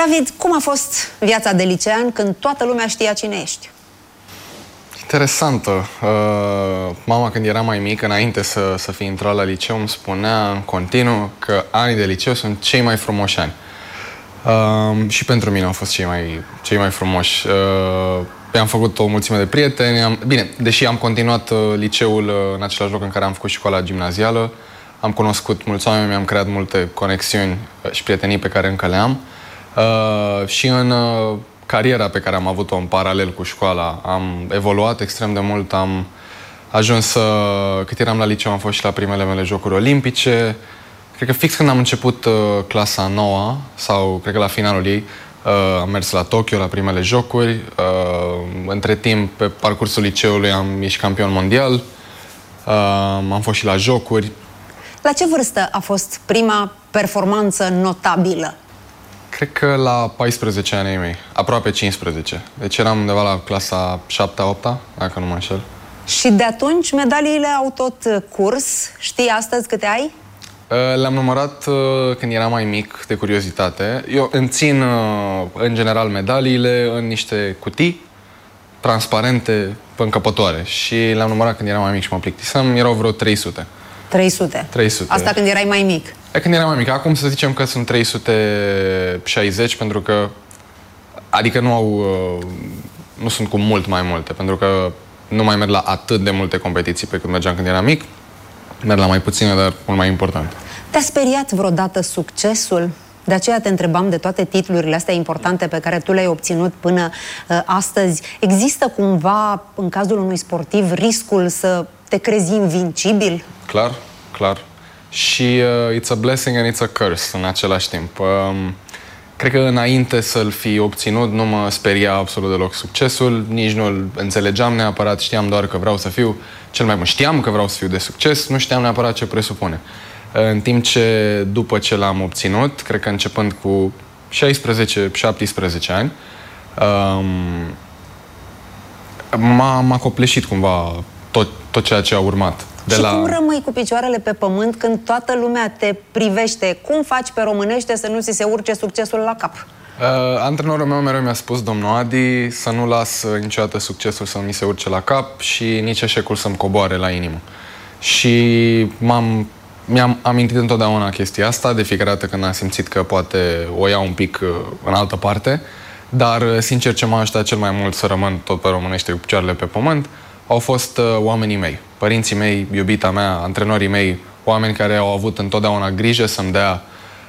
David, cum a fost viața de licean când toată lumea știa cine ești? Interesantă. Mama, când era mai mică, înainte să fi intrat la liceu, îmi spunea în continuu că anii de liceu sunt cei mai frumoși ani. Și pentru mine au fost cei mai frumoși. Am făcut o mulțime de prieteni. Bine, deși am continuat liceul în același loc în care am făcut școala gimnazială, am cunoscut mulți oameni, mi-am creat multe conexiuni și prietenii pe care încă le am. Și în cariera pe care am avut-o în paralel cu școala am evoluat extrem de mult. Am ajuns cât eram la liceu, am fost și la primele mele jocuri olimpice. Cred că fix când am început clasa 9 sau cred că la finalul ei, am mers la Tokyo la primele jocuri. Între timp, pe parcursul liceului am ieșit campion mondial. Am fost și la jocuri. La ce vârstă a fost prima performanță notabilă? Cred că la 14 ani mei, aproape 15. Deci eram undeva la clasa 7-8, dacă nu mă înșel. Și de atunci medaliile au tot curs. Știi astăzi câte ai? Le-am numărat când eram mai mic, de curiozitate. Eu îmi țin, în general, medaliile în niște cutii transparente, încăpătoare. Și le-am numărat când eram mai mic și mă plictisam. Erau vreo 300. 300? 300. Asta când erai mai mic? Când eram mai mic. Acum să zicem că sunt 360, pentru că... Adică nu sunt cu mult mai multe, pentru că nu mai merg la atât de multe competiții pe cât mergeam când eram mic. Merg la mai puține, dar mult mai important. Te-a speriat vreodată succesul? De aceea te întrebam de toate titlurile astea importante pe care tu le-ai obținut până astăzi. Există cumva, în cazul unui sportiv, riscul să te crezi invincibil? Clar, clar. Și it's a blessing and it's a curse în același timp. Cred că înainte să-l fi obținut nu mă speria absolut deloc succesul, nici nu-l înțelegeam neapărat, știam doar că vreau să fiu cel mai bun. Știam că vreau să fiu de succes, nu știam neapărat ce presupune. În timp ce după ce l-am obținut, cred că începând cu 16-17 ani, m-a copleșit cumva tot ceea ce a urmat. Cum rămâi cu picioarele pe pământ când toată lumea te privește? Cum faci pe românește să nu ți se urce succesul la cap? Antrenorul meu mereu mi-a spus, domnul Adi, să nu las niciodată succesul să mi se urce la cap și nici eșecul să-mi coboare la inimă. Și mi-am amintit întotdeauna chestia asta, de fiecare dată când am simțit că poate o iau un pic în altă parte, dar sincer ce m-a ajutat cel mai mult să rămân tot pe românește cu picioarele pe pământ au fost oamenii mei, părinții mei, iubita mea, antrenorii mei, oameni care au avut întotdeauna grijă să-mi dea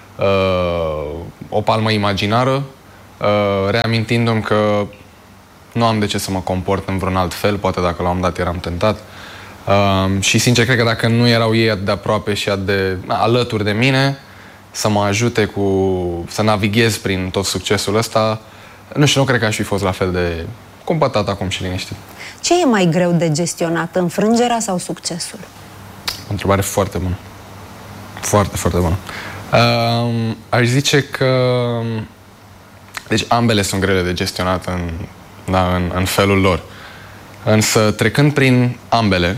o palmă imaginară, reamintindu-mi că nu am de ce să mă comport în vreun alt fel, poate dacă la un moment dat eram tentat. Și sincer, cred că dacă nu erau ei atât de aproape și atât de alături de mine, să mă ajute să navighez prin tot succesul ăsta, nu știu, nu cred că aș fi fost la fel de cumpătat acum și liniștit. Ce e mai greu de gestionat, înfrângerea sau succesul? O întrebare foarte bună. Foarte, foarte bună. Aș zice că... Deci ambele sunt grele de gestionat în felul lor. Însă, trecând prin ambele,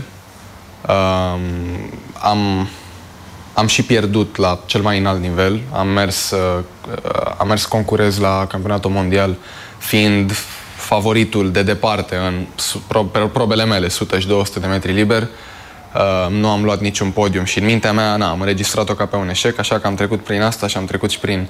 am și pierdut la cel mai înalt nivel. Am mers concurez la campionatul mondial, fiind favoritul de departe în probele mele, 100 și 200 de metri liber. Nu am luat niciun podium și în mintea mea am înregistrat-o ca pe un eșec, așa că am trecut prin asta și am trecut și prin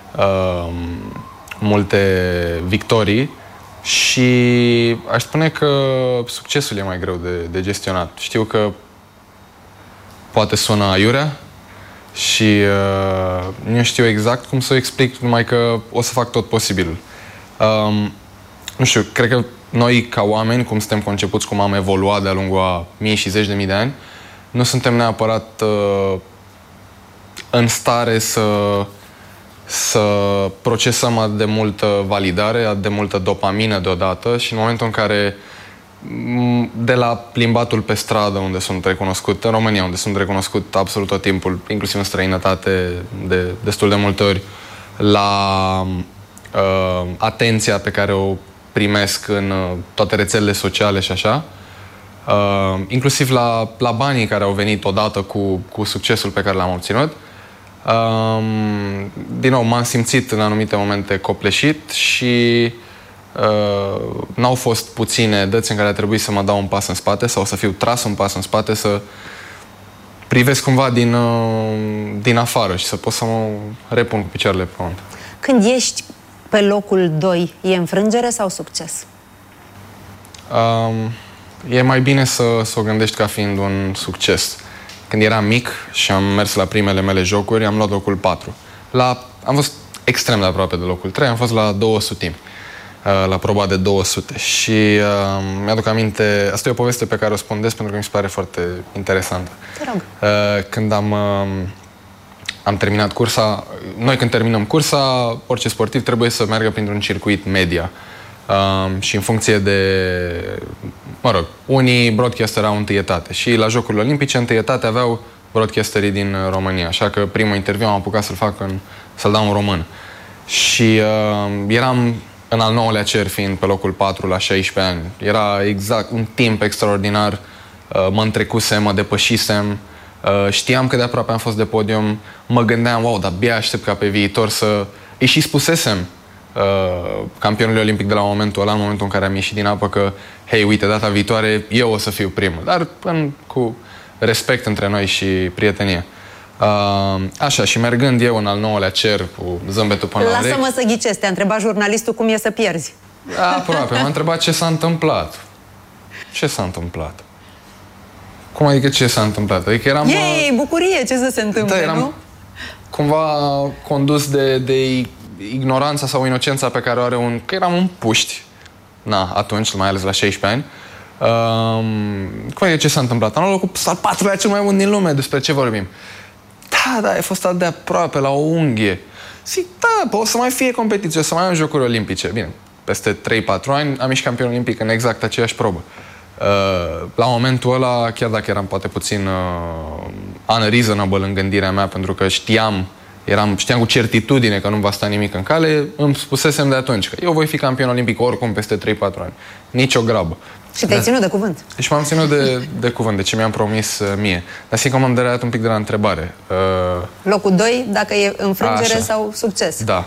multe victorii și aș spune că succesul e mai greu de gestionat. Știu că poate sună aiurea și nu știu exact cum să o explic, numai că o să fac tot posibilul. Nu știu, cred că noi ca oameni, cum suntem concepuți, cum am evoluat de-a lungul a mii și zeci de mii de ani, nu suntem neapărat în stare să procesăm atât de multă validare, atât de multă dopamină deodată și în momentul în care de la plimbatul pe stradă, unde sunt recunoscut, în România, unde sunt recunoscut absolut tot timpul, inclusiv în străinătate, destul de multe ori, la atenția pe care o primesc în toate rețelele sociale și așa, inclusiv la banii care au venit odată cu succesul pe care l-am obținut, Din nou, m-am simțit în anumite momente copleșit și n-au fost puține dăți în care a trebuit să mă dau un pas în spate sau să fiu tras un pas în spate, să privesc cumva din afară și să pot să mă repun cu picioarele pe pământ. Când ești pe locul 2, e înfrângere sau succes? E mai bine să o gândești ca fiind un succes. Când eram mic și am mers la primele mele jocuri, am luat locul 4. Am fost extrem de aproape de locul 3, am fost la 200, la proba de 200. Și mi-aduc aminte, asta e o poveste pe care o spun des pentru că mi se pare foarte interesantă. Te rog. Când am terminat cursa, noi când terminăm cursa, orice sportiv trebuie să meargă printr-un circuit media. Și în funcție de, unii broadcaster au întâietate și la Jocurile Olimpice întâietate aveau broadcasterii din România, așa că primul interviu am apucat să-l dau în român. Și eram în al 9-lea cer, fiind pe locul 4 la 16 ani. Era exact un timp extraordinar, mă întrecusem, mă depășisem, știam că de aproape am fost de podium, mă gândeam, wow, dar abia aștept ca pe viitor să... Îi și spusesem campionului olimpic de la momentul ăla, în momentul în care am ieșit din apă, că, hei, uite, data viitoare eu o să fiu primul. Dar cu respect între noi și prietenie. Așa, și mergând eu în al 9-lea cer cu zâmbetul până la urechi... Lasă-mă să ghicesc, te-a întrebat jurnalistul cum e să pierzi. Aproape, m-a întrebat ce s-a întâmplat. Ce s-a întâmplat? Cum adică ce s-a întâmplat? Adică eram... Ei, bucurie, ce să se întâmple, da, eram nu? Cumva condus de ignoranța sau inocența pe care o are că eram un puști. Atunci, mai ales la 16 ani. Cum e ce s-a întâmplat? Am luat locul al 4-lea cel mai bun din lume. Despre ce vorbim? Da, ai fost atât de aproape, la o unghie. Zic, da, o să mai fie competiție, o să mai am Jocuri Olimpice. Bine, peste 3-4 ani am ieșit campion olimpic în exact aceeași probă. La momentul ăla, chiar dacă eram poate puțin unreasonable în gândirea mea, pentru că știam cu certitudine că nu va sta nimic în cale, îmi spusesem de atunci că eu voi fi campion olimpic oricum peste 3-4 ani. Nici o grabă. Și te-ai ținut de cuvânt. Deci m-am ținut de cuvânt, de ce mi-am promis mie. Dar sigur că m-am deraiat un pic de la întrebare. Locul 2, dacă e înfrângere sau succes. Da.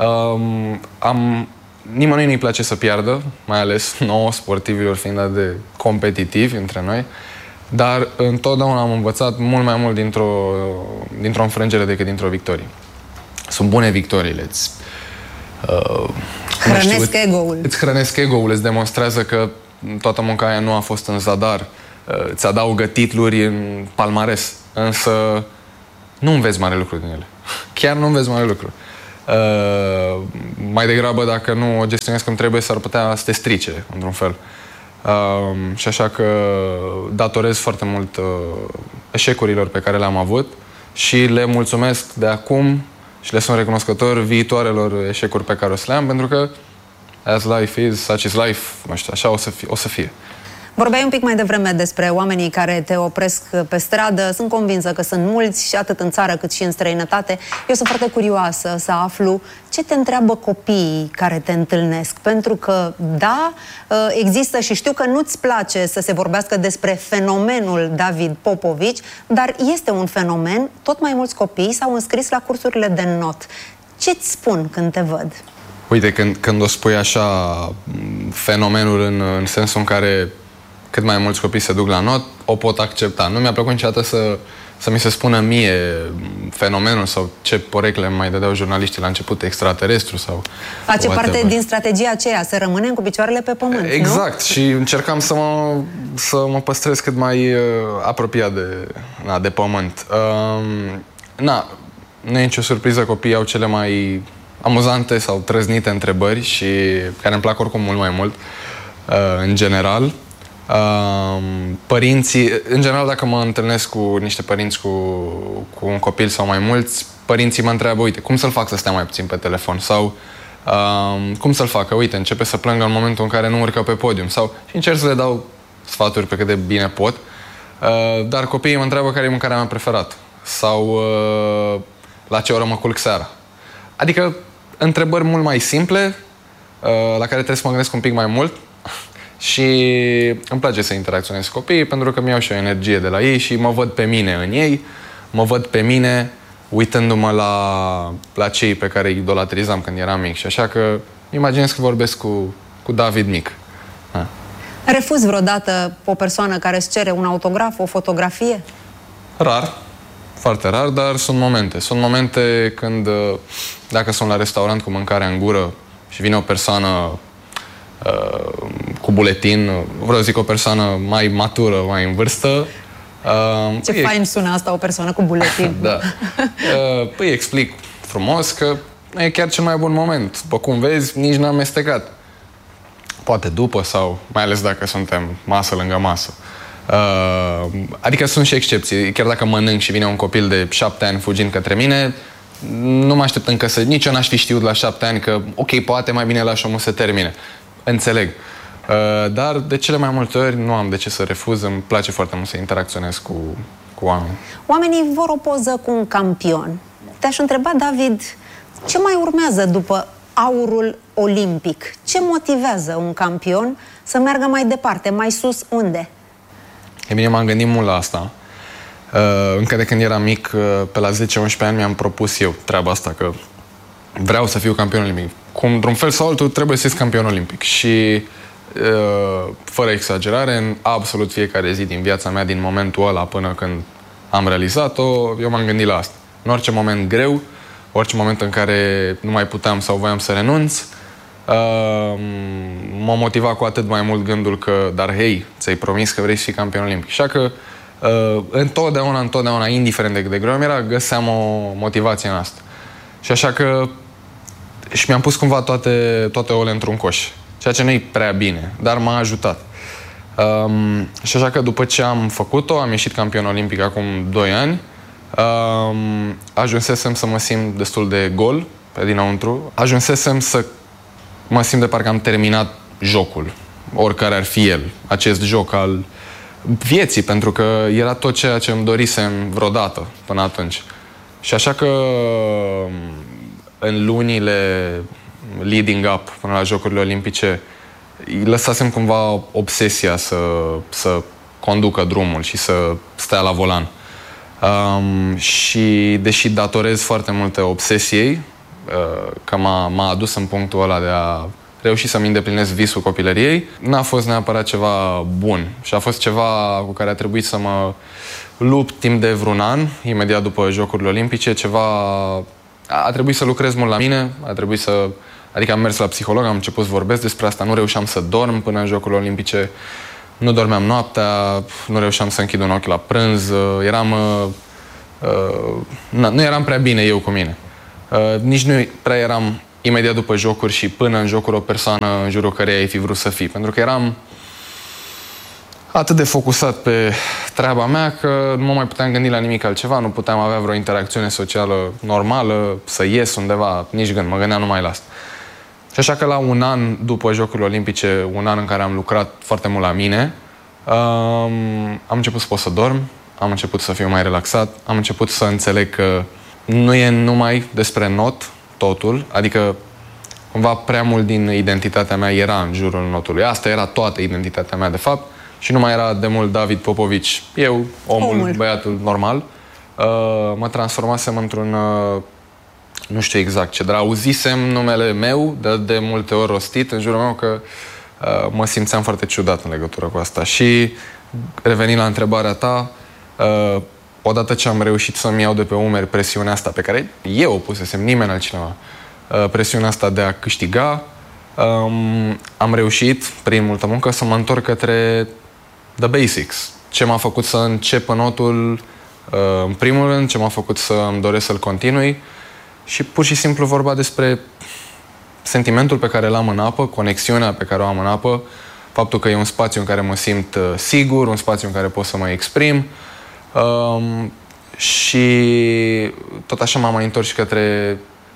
Nimănui nu-i place să piardă, mai ales nouă sportivilor fiind de competitivi între noi. Dar întotdeauna am învățat mult mai mult dintr-o înfrângere decât dintr-o victorie. Sunt bune victoriile. Hrănesc ego-ul. Îți hrănesc ego-ul, îți demonstrează că toată munca aia nu a fost în zadar. Îți adaugă titluri în palmares. Însă nu înveți mare lucru din ele. Chiar nu înveți mare lucru. Mai degrabă, dacă nu o gestionezi cum trebuie, s-ar putea să te strice, într-un fel. Și așa că datorez foarte mult eșecurilor pe care le-am avut și le mulțumesc de acum și le sunt recunoscător viitoarelor eșecuri pe care o să le am, pentru că as life is, such is life, nu știu, așa o să fie. Vorbeai un pic mai devreme despre oamenii care te opresc pe stradă. Sunt convinsă că sunt mulți, și atât în țară cât și în străinătate. Eu sunt foarte curioasă să aflu ce te întreabă copiii care te întâlnesc. Pentru că, da, există și știu că nu-ți place să se vorbească despre fenomenul David Popovici, dar este un fenomen. Tot mai mulți copii s-au înscris la cursurile de not. Ce-ți spun când te văd? Uite, când o spui așa, fenomenul în sensul în care cât mai mulți copii se duc la not, o pot accepta. Nu mi-a plăcut niciodată să mi se spună mie fenomenul sau ce porecle mai dădeau jurnaliștii la început, extraterestru sau... Face parte din strategia aceea, să rămânem cu picioarele pe pământ, exact, nu? Și încercam să mă păstrez cât mai apropiat de pământ. Nu e nicio surpriză, copiii au cele mai amuzante sau trăznite întrebări și care îmi plac oricum mult mai mult, în general. Părinții, în general, dacă mă întâlnesc cu niște părinți cu un copil sau mai mulți, părinții mă întreabă, uite, cum să-l fac să stea mai puțin pe telefon? Sau cum să-l facă? Uite, începe să plângă în momentul în care nu urcă pe podium. Sau, și încerc să le dau sfaturi pe cât de bine pot. Dar copiii mă întreabă care e mâncarea mea preferată. Sau la ce oră mă culc seara. Adică întrebări mult mai simple, la care trebuie să mă gândesc un pic mai mult. Și îmi place să interacționez cu copiii pentru că mi-au și o energie de la ei și mă văd pe mine în ei, mă văd pe mine uitându-mă la cei pe care îi idolatrizam când eram mic. Și așa că imaginez că vorbesc cu David mic. Da. Refuzi vreodată o persoană care îți cere un autograf, o fotografie? Rar, foarte rar, dar sunt momente. Sunt momente când, dacă sunt la restaurant cu mâncarea în gură și vine o persoană cu buletin, vreau zic o persoană mai matură, mai în vârstă. Ce fain sună asta, o persoană cu buletin. Da. Îi explic frumos că nu e chiar cel mai bun moment. După cum vezi, nici n-am amestecat. Poate după sau mai ales dacă suntem masă lângă masă. Adică sunt și excepții. Chiar dacă mănânc și vine un copil de 7 ani fugind către mine, nu mă aștept încă să... Nici eu n-aș fi știut la 7 ani că, ok, poate mai bine lași omul să termine. Înțeleg. Dar de cele mai multe ori nu am de ce să refuz. Îmi place foarte mult să interacționez cu oameni. Oamenii vor o poză cu un campion. Te-aș întreba, David, ce mai urmează după aurul olimpic? Ce motivează un campion să meargă mai departe, mai sus, unde? E bine, m-am gândit mult la asta. Încă de când eram mic, pe la 10-11 ani, mi-am propus eu treaba asta, că vreau să fiu campion olimpic. Cum, într-un fel sau altul, trebuie să fiu campion olimpic. Și, fără exagerare, în absolut fiecare zi din viața mea, din momentul ăla până când am realizat-o, eu m-am gândit la asta. În orice moment greu, orice moment în care nu mai puteam sau voiam să renunț, m-a motivat cu atât mai mult gândul că, dar hei, ți-ai promis că vrei să fii campion olimpic. Așa că întotdeauna, indiferent de cât de greu mi-era, găseam o motivație în asta. Și așa că și mi-am pus cumva toate ouăle într-un coș. Ceea ce nu e prea bine, dar m-a ajutat. Și așa că după ce am făcut-o, am ieșit campion olimpic acum 2 ani, ajunsesem să mă simt destul de gol pe dinăuntru, ajunsesem să mă simt de parcă am terminat jocul, oricare ar fi el, acest joc al vieții, pentru că era tot ceea ce îmi dorisem vreodată până atunci. Și așa că în lunile leading up până la Jocurile Olimpice lăsasem cumva obsesia să conducă drumul și să stea la volan. Și deși datorez foarte multe obsesiei, că m-a adus în punctul ăla de a reuși să-mi îndeplinesc visul copilăriei, n-a fost neapărat ceva bun. Și a fost ceva cu care a trebuit să mă lupt timp de vreun an, imediat după Jocurile Olimpice, a trebuit să lucrez mult la mine, adică am mers la psiholog, am început să vorbesc despre asta, nu reușeam să dorm până în Jocurile Olimpice, nu dormeam noaptea, nu reușeam să închid un ochi la prânz, nu eram prea bine eu cu mine. Nici nu prea eram imediat după jocuri și până în jocuri o persoană în jurul căreia ai fi vrut să fii. Pentru că eram atât de focusat pe treaba mea că nu mă mai puteam gândi la nimic altceva, nu puteam avea vreo interacțiune socială normală, să ies undeva, nici gând, mă gândeam numai la asta. Și așa că la un an după Jocurile Olimpice, un an în care am lucrat foarte mult la mine, am început să pot să dorm, am început să fiu mai relaxat, am început să înțeleg că nu e numai despre not totul, adică cumva prea mult din identitatea mea era în jurul notului. Asta era toată identitatea mea, de fapt, și nu mai era de mult David Popovici. Eu, omul. Băiatul normal, mă transformasem într-un, nu știu exact ce, dar auzisem numele meu de multe ori rostit în jurul meu că mă simțeam foarte ciudat în legătură cu asta. Și revenind la întrebarea ta, odată ce am reușit să-mi iau de pe umeri presiunea asta pe care eu o pusesem, nimeni altcineva, presiunea asta de a câștiga, am reușit, prin multă muncă, să mă întorc către the basics. Ce m-a făcut să încep notul în primul rând, ce m-a făcut să îmi doresc să-l continui și pur și simplu vorba despre sentimentul pe care l-am în apă, conexiunea pe care o am în apă, faptul că e un spațiu în care mă simt sigur, un spațiu în care pot să mă exprim, și tot așa m-am mai întors și către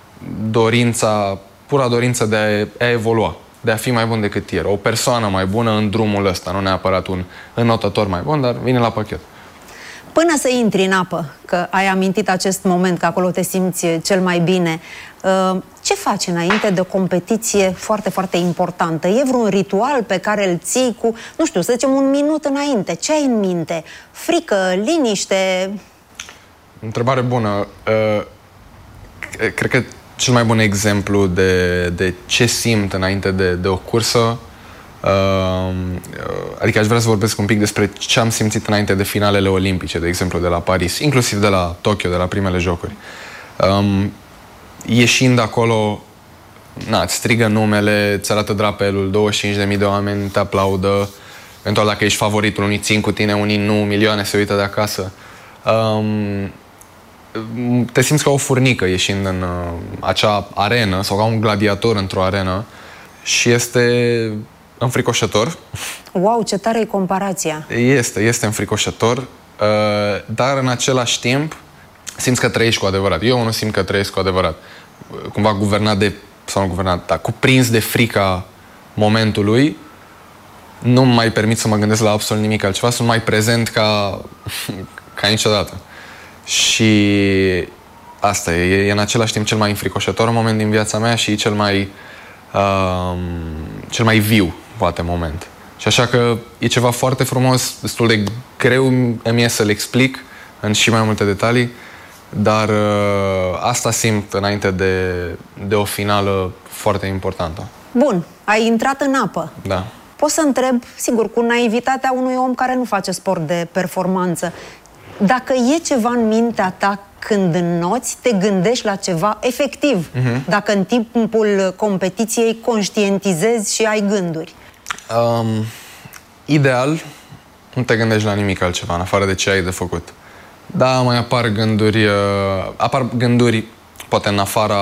pura dorință de a evolua, de a fi mai bun decât ieri. O persoană mai bună în drumul ăsta, nu neapărat un înnotător mai bun, dar vine la pachet. Până să intri în apă, că ai amintit acest moment, că acolo te simți cel mai bine, ce faci înainte de o competiție foarte, foarte importantă? E vreun ritual pe care îl ții cu, nu știu, să zicem un minut înainte? Ce ai în minte? Frică, liniște? întrebare bună. Cred că cel mai bun exemplu de ce simt înainte de o cursă, adică aș vrea să vorbesc un pic despre ce am simțit înainte de finalele olimpice, de exemplu de la Paris, inclusiv de la Tokyo, de la primele jocuri. Ieșind acolo, îți strigă numele, îți arată drapelul, 25.000 de oameni te aplaudă, eventual dacă ești favoritul, unii țin cu tine, unii nu, milioane se uită de acasă. Te simți ca o furnică ieșind în acea arenă sau ca un gladiator într-o arenă și este înfricoșător. Wow, ce tare e comparația! Este înfricoșător, dar în același timp simți că trăiești cu adevărat. Eu nu simt că trăiesc cu adevărat. Cumva cuprins de frica momentului, nu mai permit să mă gândesc la absolut nimic altceva, sunt mai prezent ca niciodată. Și asta e în același timp cel mai înfricoșător moment din viața mea și cel mai viu, poate, moment. Și așa că e ceva foarte frumos, destul de greu îmi e să-l explic în și mai multe detalii, dar asta simt înainte de o finală foarte importantă. Bun, ai intrat în apă. Da. Pot să întreb, sigur, cu naivitatea unui om care nu face sport de performanță, dacă e ceva în mintea ta când înnoți, te gândești la ceva efectiv. Dacă în timpul competiției conștientizezi și ai gânduri. Ideal, nu te gândești la nimic altceva, în afară de ce ai de făcut. Da, mai apar gânduri, poate în afara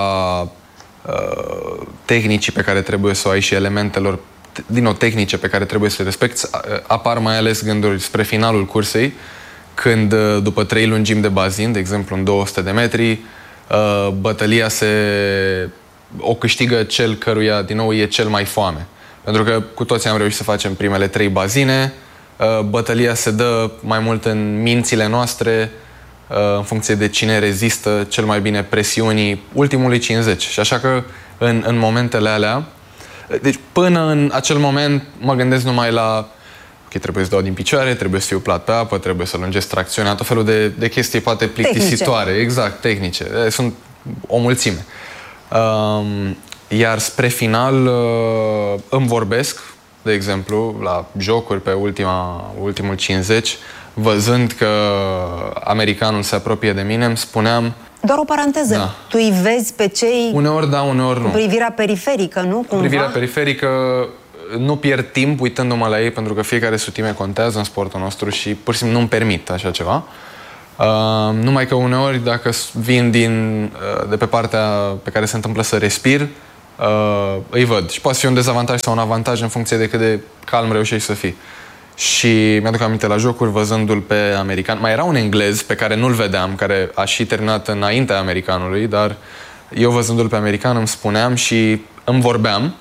tehnicii pe care trebuie să o ai și elementelor, din nou, tehnice pe care trebuie să le respecti, apar mai ales gânduri spre finalul cursei, când după 3 lungimi de bazin, de exemplu în 200 de metri, bătălia o câștigă cel căruia, din nou, e cel mai foame. Pentru că cu toții am reușit să facem primele 3 bazine, bătălia se dă mai mult în mințile noastre, în funcție de cine rezistă cel mai bine presiunii ultimului 50. Și așa că în momentele alea, deci până în acel moment mă gândesc numai la trebuie să dau din picioare, trebuie să fiu plat pe apă, trebuie să lungesc tracțiunea, tot felul de chestii poate plictisitoare. Tehnice. Exact, tehnice. Sunt o mulțime. Iar spre final îmi vorbesc, de exemplu, la jocuri pe ultimul 50, văzând că americanul se apropie de mine, îmi spuneam... Doar o paranteză. Da. Tu îi vezi pe cei... Uneori da, uneori nu. Cu privirea periferică, nu? Cumva? Cu privirea periferică nu pierd timp uitându-mă la ei, pentru că fiecare sutime contează în sportul nostru și pur și simplu nu-mi permit așa ceva. Numai că uneori, dacă vin de pe partea pe care se întâmplă să respir, îi văd. Și poate fi un dezavantaj sau un avantaj în funcție de cât de calm reușești să fii. Și mi-aduc aminte la jocuri, văzându-l pe american. Mai era un englez pe care nu-l vedeam, care a și terminat înaintea americanului, dar eu văzându-l pe american îmi spuneam și îmi vorbeam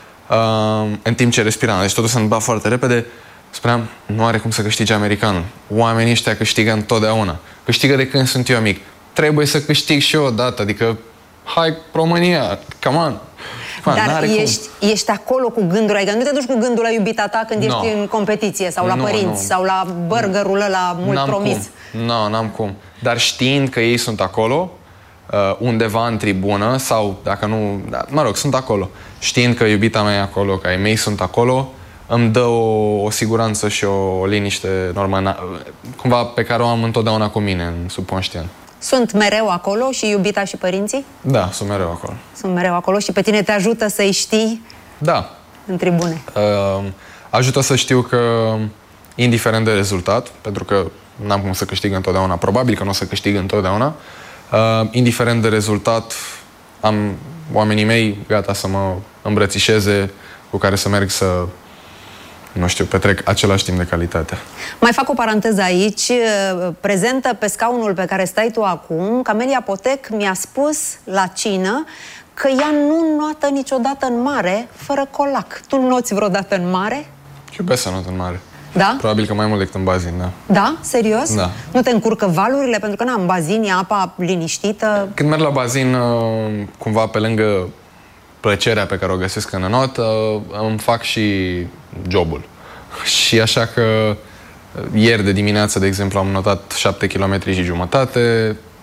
în timp ce respiram. Deci totul se întâmpla foarte repede. Spuneam, nu are cum să câștige americanul. Oamenii ăștia câștigă întotdeauna. Câștigă de când sunt eu mic. Trebuie să câștig și eu odată. Adică, hai, România, come on. Dar ești acolo cu gândul, adică nu te duci cu gândul la iubita ta când ești în competiție sau la părinți sau la burgerul ăla mult promis. N-am cum. Dar știind că ei sunt acolo, undeva în tribună sau dacă nu, mă rog, sunt acolo. Știind că iubita mea e acolo, că ai mei sunt acolo, îmi dă o siguranță și o liniște normală, cumva pe care o am întotdeauna cu mine în subconștient. Sunt mereu acolo și iubita și părinții? Da, sunt mereu acolo. Sunt mereu acolo și pe tine te ajută să-i știi? Da. În tribune? Ajută să știu că, indiferent de rezultat, pentru că n-am cum să câștig întotdeauna, probabil că nu o să câștig întotdeauna, indiferent de rezultat, am oamenii mei gata să mă îmbrățișeze, cu care să merg să, nu știu, petrec același timp de calitate. Mai fac o paranteză aici. Prezentă pe scaunul pe care stai tu acum, Camelia Potec mi-a spus la cină că ea nu noată niciodată în mare fără colac. Tu noți vreodată în mare? Iubesc să not în mare. Da? Probabil că mai mult decât în bazin, da. Da? Serios? Da. Nu te încurcă valurile? Pentru că în bazin e apa liniștită. Când merg la bazin, cumva pe lângă plăcerea pe care o găsesc în not, îmi fac și jobul. Și așa că ieri de dimineață, de exemplu, am notat 7 km și jumătate,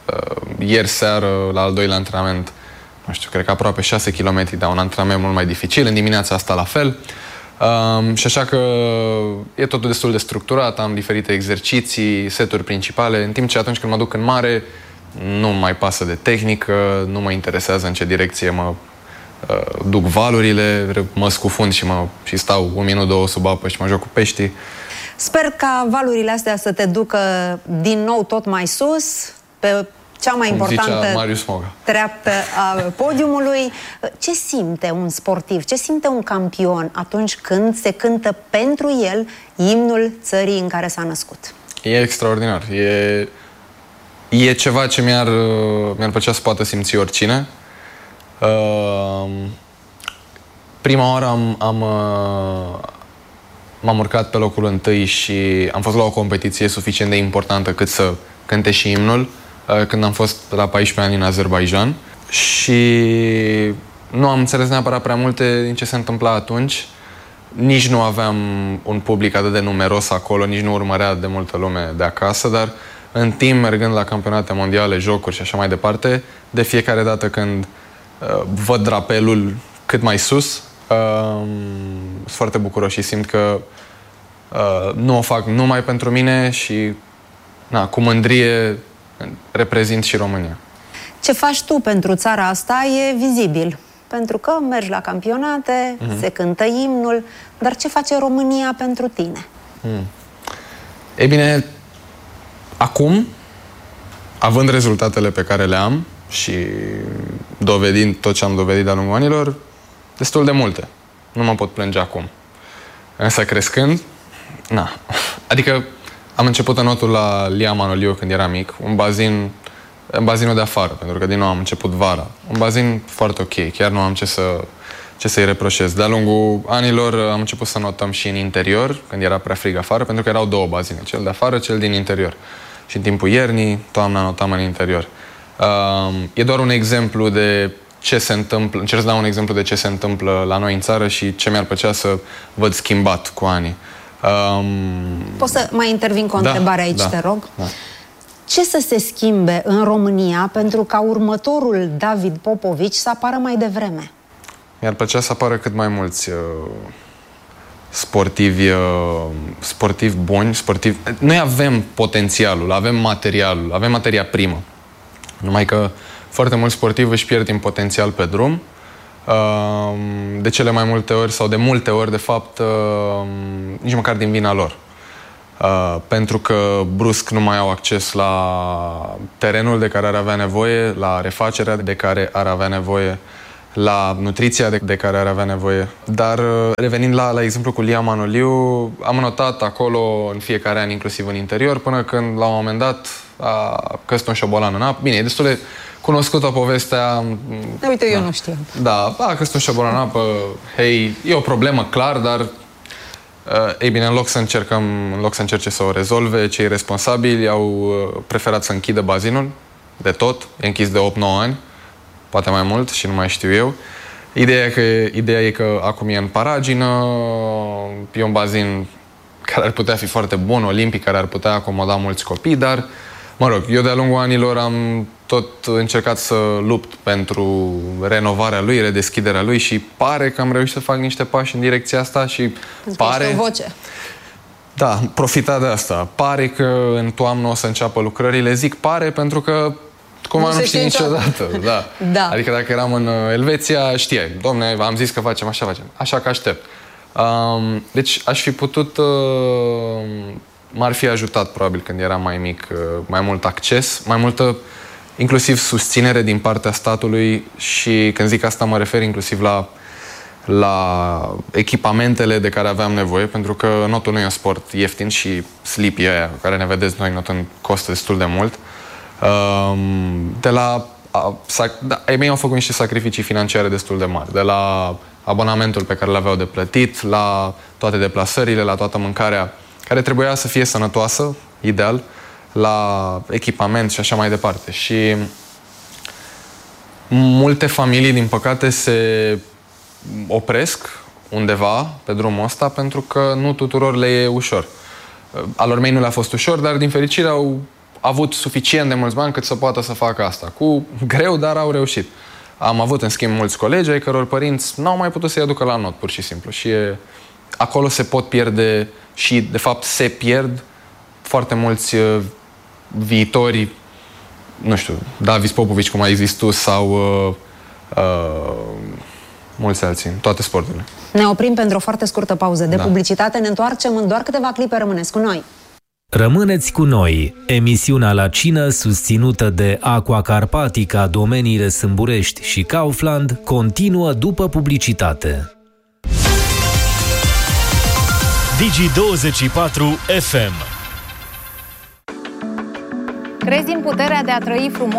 Ieri seară, la al doilea antrenament, nu știu, cred că aproape 6 km, dar un antrenament mult mai dificil. În dimineața asta la fel. Și așa că e totul destul de structurat, am diferite exerciții, seturi principale, în timp ce atunci când mă duc în mare, nu mai pasă de tehnică, nu mă interesează în ce direcție mă duc valurile, mă scufund și stau un minut, două sub apă și mă joc cu peștii. Sper ca valurile astea să te ducă din nou tot mai sus, pe cea mai importantă treaptă a podiumului. Ce simte un sportiv, ce simte un campion atunci când se cântă pentru el imnul țării în care s-a născut? E extraordinar. E ceva ce mi-ar plăcea să poată simți oricine. Prima oară m-am urcat pe locul întâi și am fost la o competiție suficient de importantă cât să cânte și imnul, când am fost la 14 ani în Azerbaijan și nu am înțeles neapărat prea multe din ce se întâmpla atunci. Nici nu aveam un public atât de numeros acolo, nici nu urmărea de multă lume de acasă, dar în timp, mergând la campionate mondiale, jocuri și așa mai departe, de fiecare dată când văd drapelul cât mai sus, sunt foarte bucuros și simt că nu o fac numai pentru mine și cu mândrie reprezint și România. Ce faci tu pentru țara asta e vizibil, pentru că mergi la campionate, se cântă imnul, dar ce face România pentru tine? Ei bine, acum, având rezultatele pe care le am și dovedind tot ce am dovedit de-a lungul anilor, destul de multe. Nu mă pot plânge acum. Însă crescând, adică am început anotul la Lia Manoliu când eram mic, în bazinul de afară, pentru că din nou am început vara. Un bazin foarte ok, chiar nu am ce să-i reproșez. De-a lungul anilor am început să notăm și în interior, când era prea frig afară, pentru că erau două bazine, cel de afară, cel din interior. Și în timpul iernii, toamna, notam în interior. E doar un exemplu de ce se întâmplă, încerc să dau un exemplu de ce se întâmplă la noi în țară și ce mi-ar plăcea să văd schimbat cu anii. Poți să mai intervin cu o întrebare aici, te rog? Da. Ce să se schimbe în România pentru ca următorul David Popovici să apară mai devreme? Mi-ar plăcea să apară cât mai mulți sportivi buni, sportivi. Noi avem potențialul, avem materialul, avem materia primă. Numai că foarte mulți sportivi își pierd din potențial pe drum. De cele mai multe ori, sau de multe ori, de fapt, nici măcar din vina lor. Pentru că brusc nu mai au acces la terenul de care ar avea nevoie, la refacerea de care ar avea nevoie, la nutriția de care ar avea nevoie. Dar revenind la exemplu cu Lia Manoliu, am notat acolo în fiecare an, inclusiv în interior, până când la un moment dat a căzut un șobolan în apă. Bine, e destul de cunoscută povestea. Uite, eu nu știu. Da, a căzut un șobolan în apă. Hei, e o problemă, clar, dar ei bine, în loc să încerce să o rezolve, cei responsabili au preferat să închidă bazinul de tot. E închis de 8-9 ani, poate mai mult și nu mai știu eu. Ideea e că acum e în paragină, e un bazin care ar putea fi foarte bun, olimpic, care ar putea acomoda mulți copii, dar, mă rog, eu de-a lungul anilor am tot încercat să lupt pentru renovarea lui, redeschiderea lui și pare că am reușit să fac niște pași în direcția asta și pare... Ești o voce. Da, profita de asta. Pare că în toamnă o să înceapă lucrările. Zic pare pentru că nu știi niciodată. Da. Da. Adică dacă eram în Elveția, știai, domne, am zis că facem așa, facem. Așa că aștept. Deci aș fi putut... M-ar fi ajutat, probabil, când eram mai mic, mai mult acces, mai multă, inclusiv susținere din partea statului și când zic asta mă refer inclusiv la echipamentele de care aveam nevoie, pentru că notul nu e un sport ieftin și slipii aia care ne vedeți noi notând costă destul de mult. Ei mei au făcut niște sacrificii financiare destul de mari, de la abonamentul pe care l-aveau de plătit, la toate deplasările, la toată mâncarea care trebuia să fie sănătoasă, ideal, la echipament și așa mai departe. Și multe familii, din păcate, se opresc undeva pe drumul ăsta pentru că nu tuturor le e ușor. Alor mei nu le-a fost ușor, dar din fericire au avut suficient de mulți bani cât să poată să facă asta. Cu greu, dar au reușit. Am avut, în schimb, mulți colegi ai căror părinți n-au mai putut să-i aducă la not, pur și simplu. Și acolo se pot pierde și, de fapt, se pierd foarte mulți viitori, nu știu, Davis Popovici, cum ai zis tu, sau mulți alții, în toate sporturile. Ne oprim pentru o foarte scurtă pauză de publicitate. Ne întoarcem în doar câteva clipe. Rămâneți cu noi! Rămâneți cu noi! Emisiunea La Cină, susținută de Aqua Carpatica, domeniile Sâmburești și Kaufland, continuă după publicitate. Digi24 FM. Crezi în puterea de a trăi frumos?